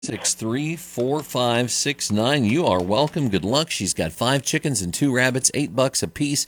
634-569. You are welcome. Good luck. She's got 5 chickens and 2 rabbits, $8 a piece.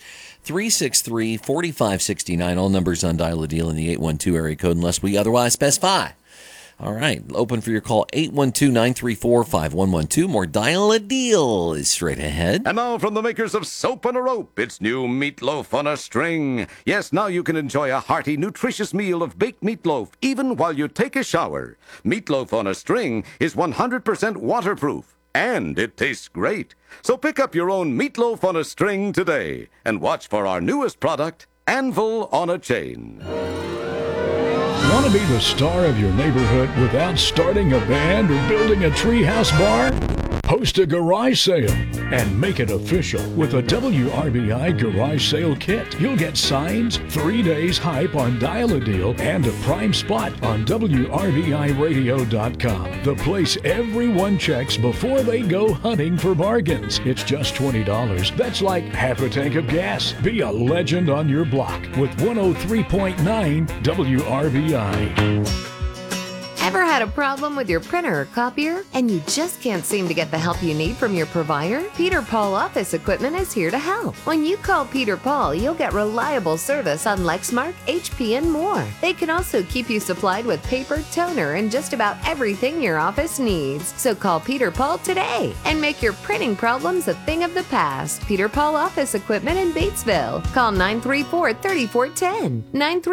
363-4569. All numbers on Dial a Deal in the 812 area code unless we otherwise specify. All right. Open for your call, 812-934-5112. More Dial a Deal is straight ahead. And now from the makers of Soap on a Rope, it's new Meatloaf on a String. Yes, now you can enjoy a hearty, nutritious meal of baked meatloaf even while you take a shower. Meatloaf on a String is 100% waterproof, and it tastes great. So pick up your own Meatloaf on a String today and watch for our newest product, Anvil on a Chain. Want to be the star of your neighborhood without starting a band or building a treehouse bar? Host a garage sale and make it official with a WRBI garage sale kit. You'll get signs, 3 days hype on Dial a Deal, and a prime spot on WRBIRadio.com. The place everyone checks before they go hunting for bargains. It's just $20. That's like half a tank of gas. Be a legend on your block with 103.9 WRBI. Ever had a problem with your printer or copier and you just can't seem to get the help you need from your provider? Peter Paul Office Equipment is here to help. When you call Peter Paul, you'll get reliable service on Lexmark, HP, and more. They can also keep you supplied with paper, toner, and just about everything your office needs. So call Peter Paul today and make your printing problems a thing of the past. Peter Paul Office Equipment in Batesville. Call 934-3410.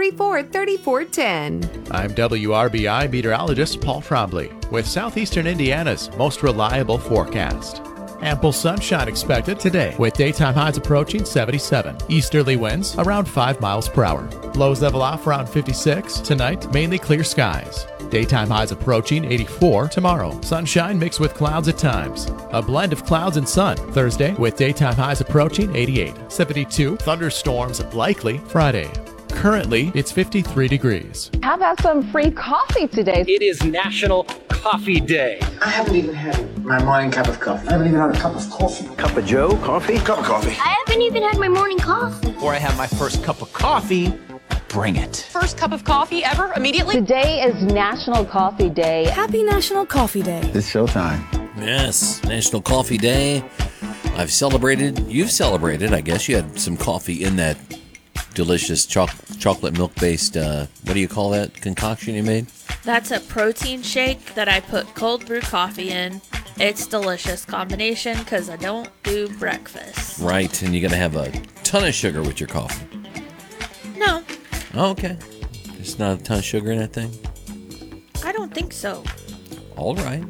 934-3410. I'm WRBI meteorologist Paul Trombley with Southeastern Indiana's most reliable forecast. Ample sunshine expected today with daytime highs approaching 77. Easterly winds around 5 miles per hour. Lows level off around 56. Tonight, mainly clear skies. Daytime highs approaching 84 tomorrow. Sunshine mixed with clouds at times. A blend of clouds and sun Thursday with daytime highs approaching 88. 72. Thunderstorms likely Friday. Currently, it's 53 degrees. How about some free coffee today? It is National Coffee Day. I haven't even had my morning cup of coffee. I haven't even had a cup of coffee. Cup of Joe, coffee? Cup of coffee. I haven't even had my morning coffee. Before I have my first cup of coffee, bring it. First cup of coffee ever, immediately? Today is National Coffee Day. Happy National Coffee Day. It's showtime. Yes, National Coffee Day. I've celebrated, you've celebrated, I guess. You had some coffee in that delicious chocolate milk-based, what do you call that concoction you made? That's a protein shake that I put cold brew coffee in. It's delicious combination because I don't do breakfast. Right, and you're going to have a ton of sugar with your coffee. No. Oh, okay. There's not a ton of sugar in that thing? I don't think so. All right.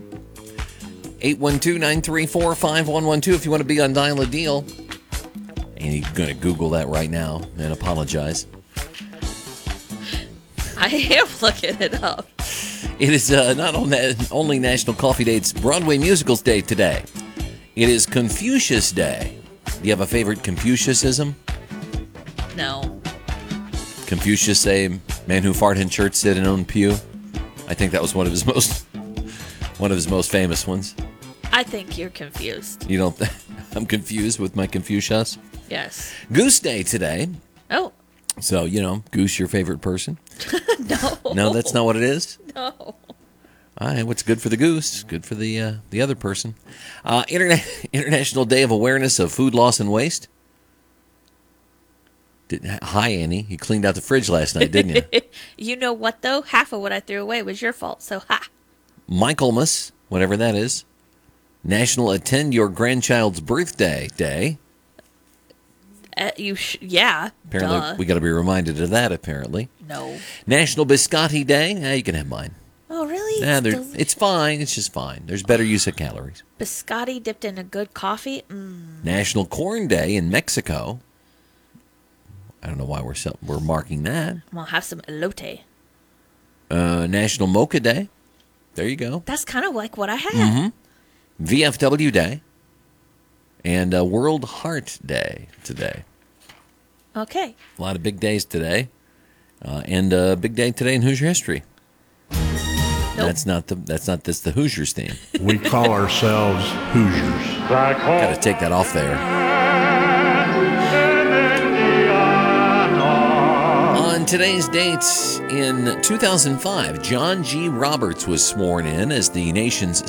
812-934-5112 if you want to be on Dial a Deal. And you're going to Google that right now and apologize. I am looking it up. It is not only National Coffee Day, it's Broadway Musicals Day today. It is Confucius Day. Do you have a favorite Confuciusism? No. Confucius, a man who farted in church, sit in own pew. I think that was one of his most famous ones. I think you're confused. You don't? I'm confused with my Confucius. Yes. Goose Day today. Oh. So, Goose, your favorite person? No. No, that's not what it is? No. All right, what's good for the goose? Good for the other person. International Day of Awareness of Food Loss and Waste. Hi, Annie. You cleaned out the fridge last night, didn't you? You know what, though? Half of what I threw away was your fault, so ha. Michaelmas, whatever that is. National Attend Your Grandchild's Birthday Day. Yeah. Apparently, duh. we got to be reminded of that, apparently. No. National Biscotti Day. You can have mine. Oh, really? It's fine. It's just fine. There's better use of calories. Biscotti dipped in a good coffee? National Corn Day in Mexico. I don't know why we're marking that. I'm going to have some elote. National Mocha Day. There you go. That's kind of like what I had. Mm-hmm. VFW Day. And World Heart Day today. Okay. A lot of big days today. And a big day today in Hoosier history. Nope. That's not the Hoosiers theme. We call ourselves Hoosiers. Got to take that off there. On today's dates, in 2005, John G. Roberts was sworn in as the nation's